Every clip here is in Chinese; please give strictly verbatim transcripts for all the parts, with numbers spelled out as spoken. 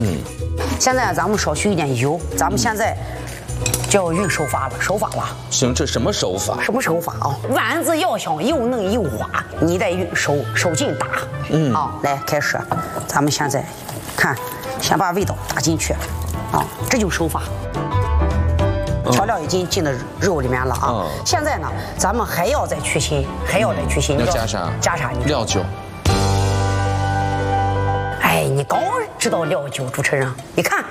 嗯，现在咱们少许一点油，咱们现在就要运手法了，手法了。 行，这什么手法？ 什么手法啊？丸子要想又嫩又滑，你得用手手劲打。嗯啊，来开始，咱们现在看，先把味道打进去，啊，这就是手法。调料已经进到肉里面了啊。嗯、现在呢，咱们还要再去腥，还要再去腥。 要加啥？ 加啥？ 料酒。 哎，你刚知道料酒，主持人，你看，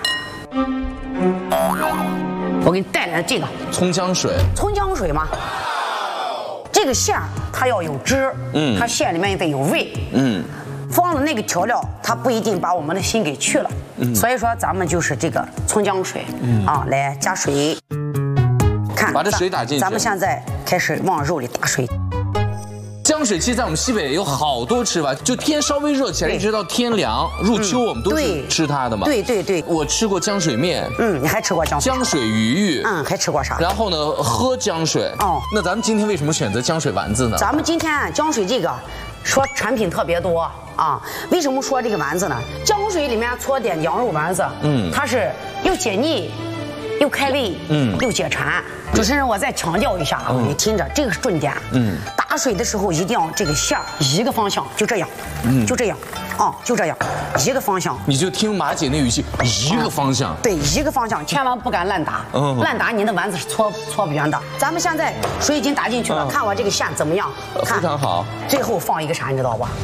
我给你带来这个葱姜水。 葱姜水吗？这个馅它要有汁，嗯，它馅里面也得有味，嗯。放了那个调料，它不一定把我们的心给去了，嗯，所以说咱们就是这个葱姜水，嗯啊，来加水，看把这水打进去。 咱们现在开始往肉里打水。 姜水其实在我们西北有好多吃法，就天稍微热起来，一直到天凉，入秋我们都是吃它的嘛。 对对对， 我吃过姜水面， 嗯，你还吃过姜水？ 姜水鱼玉， 嗯，还吃过啥？ 然后呢，喝姜水。哦，那咱们今天为什么选择姜水丸子呢？ 咱们今天姜水这个说产品特别多啊，为什么说这个丸子呢？姜水里面搓点羊肉丸子，嗯，它是又解腻。又开胃，嗯，又解馋。主持人，我再强调一下啊，嗯、你听着，这个是重点。嗯，打水的时候一定要这个馅儿一个方向，就这样，嗯，就这样，啊，就这样，一个方向。 你就听马姐那语气，一个方向。 对，一个方向，千万不敢乱打，嗯，乱打你的丸子是搓搓不圆的。咱们现在水已经打进去了，嗯、看我这个馅怎么样？ 非常好。 最后放一个啥，你知道吧？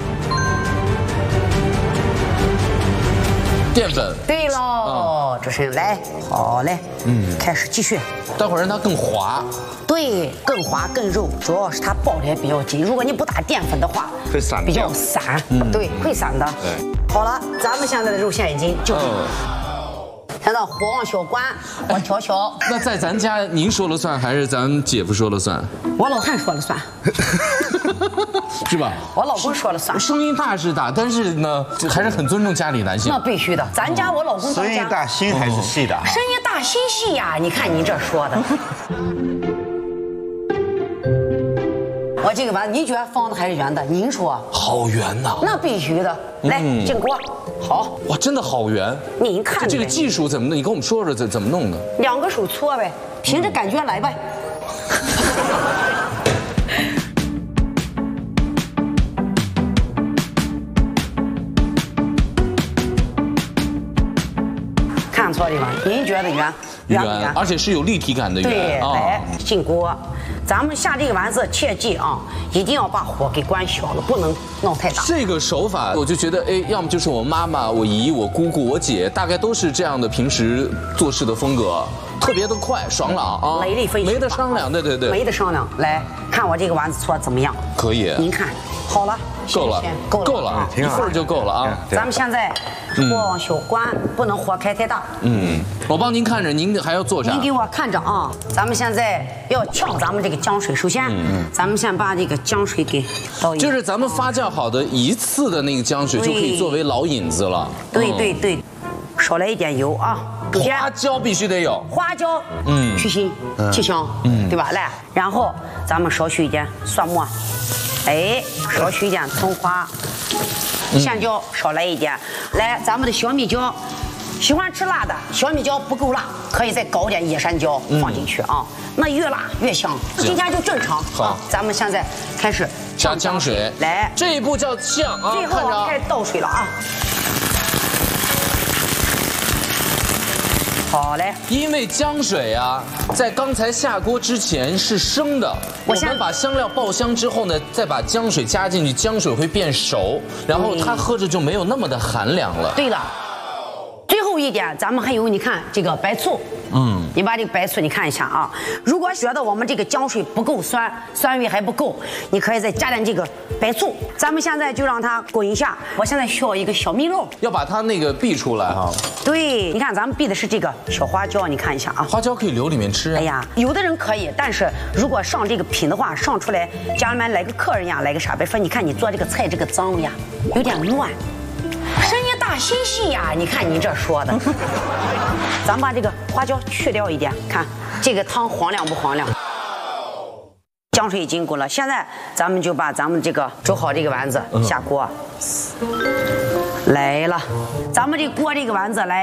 淀粉。 对喽，主持人来，好嘞，嗯，开始继续。 待会儿让它更滑。 对，更滑更肉，主要是它爆起来比较紧。如果你不打淀粉的话， 会散， 比较散，嗯，对，会散的。对，好了，咱们现在的肉馅已经就。嗯现在火往小关，我调调。 那在咱家，您说了算还是咱姐夫说了算？ 我老汉说了算， 是吧？ 我老公说了算。 声音大是大，但是呢，还是很尊重家里男性。 那必须的，咱家我老公声音大心还是细的。 声音大心细呀，你看你这说的。我这个丸，您觉得方的还是圆的？您说。 好圆呐！ 那必须的。来，进锅。好。 哇，真的好圆。 您看这个技术怎么弄？你跟我们说说怎怎么弄的？ 两个手搓呗，凭着感觉来呗。看错地方，您觉得圆？ 圆，圆而且是有立体感的圆。 对，来进锅。咱们下这个丸子，切记啊，一定要把火给关小了，不能弄太大。 这个手法，我就觉得，哎，要么就是我妈妈、我姨、我姑姑、我姐，大概都是这样的平时做事的风格，特别的快、爽朗啊， 雷厉风行， 没得商量。对对对， 没得商量。来看我这个丸子搓怎么样？ 可以。 您看，好了， 够了， 够了， 够了，一会儿就够了啊。 咱们现在火往小关，不能火开太大。 嗯，我帮您看着，您还要做啥？ 您给我看着啊。咱们现在要炝咱们这个姜水，首先，咱们先把这个姜水给倒进去。 就是咱们发酵好的一次的那个姜水，就可以作为老引子了。 对对对，少来一点油啊。 花椒必须得有， 花椒，嗯，去腥去香，嗯，对吧？来，然后咱们少许一点蒜末，哎，少许一点葱花，线椒少来一点，来咱们的小米椒，喜欢吃辣的小米椒不够辣，可以再搞点野山椒放进去啊，那越辣越香。今天就正常啊，咱们现在开始加姜水， 来， 这一步叫炝啊， 最后开始倒水了啊。好嘞， 因为姜水啊，在刚才下锅之前是生的，我们把香料爆香之后呢，再把姜水加进去，姜水会变熟，然后它喝着就没有那么的寒凉了。 对了，最后一点，咱们还有你看这个白醋，嗯，你把这个白醋你看一下啊，如果觉得我们这个姜水不够酸，酸味还不够，你可以再加点这个白醋。咱们现在就让它滚一下，我现在需要一个小米露， 要把它那个煸出来哈。 对，你看咱们煸的是这个小花椒，你看一下啊。 花椒可以留里面吃啊。 哎呀，有的人可以，但是如果上这个品的话，上出来家里面来个客人呀，来个啥，别说你看你做这个菜这个脏呀，有点乱。声音大心细呀，你看你这说的。咱把这个花椒去掉一点，看这个汤黄亮不黄亮？姜水已经滚了，现在咱们就把咱们这个煮好这个丸子下锅，来了，咱们这锅这个丸子来。